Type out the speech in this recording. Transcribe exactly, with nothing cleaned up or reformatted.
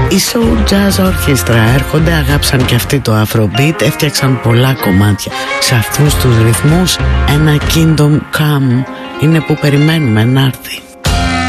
Οι Soul Jazz Orchestra έρχονται, αγάψαν και αυτοί το Afrobeat, έφτιαξαν πολλά κομμάτια σε αυτούς τους ρυθμούς. Ένα Kingdom Come είναι που περιμένουμε να έρθει.